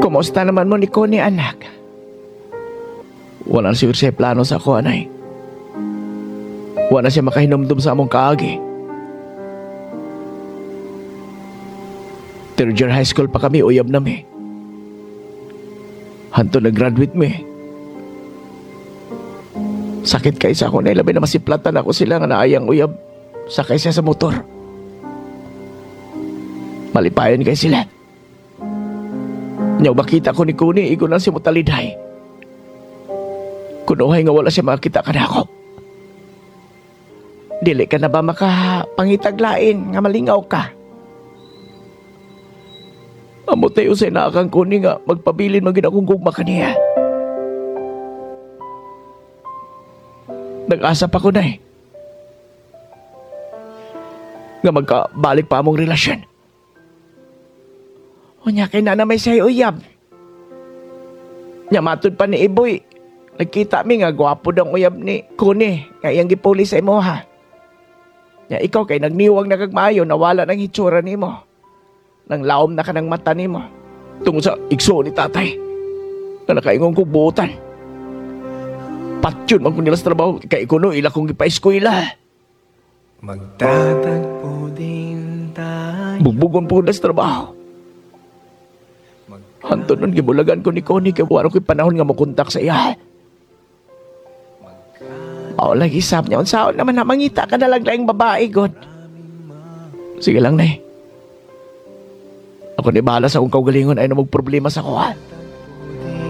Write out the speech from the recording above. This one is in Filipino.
Kumusta naman mo ni Connie, anak? Wala na si Jose plano sa ako, anay. Wala na siya makahinumdum sa among kaagi. Third year high school pa kami, uyab na mi. Hanto nag-graduate mi. Sakit kay sa ako na ilabay na masiplatan ako sila nga naayang uyab sakay siya sa motor. Malipayon kay sila. Nyaw makita ko ni Kuni, igo lang si Mutalidhay. Kunuhay nga wala siya makita ka na ako. Dili ka na ba makapangitaglain nga malingaw ka? Amo tayo sa inaakang Kuni nga magpabilin magin akong gugma kaniya. Nag-asa pa ko na nga magkabalik pa among relasyon. Unya kay na may sa'yo uyab. Nya matod pa ni Iboy. Nagkita mi nga gwapo dang uyab ni Kuni nga iyang gipuli sa imo ha. Nya ikaw kay nagniwag na kagmaayo nawala ng hitsura nimo. Nang laom na ka ng mata nimo. Tungod sa igso ni tatay. Na nakaingon kong buutan. Patyon man kung nila sa trabaho. Kay kuno ila kong ipa-eskwela. Magtatagpo din tayo. Bugbugon po na sa trabaho. Hanto nun, gibulagan ko ni Connie kaya wala ko'y panahon nga makontak sa iya. O, lagi sab niya. Unsaon naman na mangita ka na lang laing babae, God. Sige lang, nay. Ako ni bahala sa akong kaugalingon ay na magproblema sa kuha.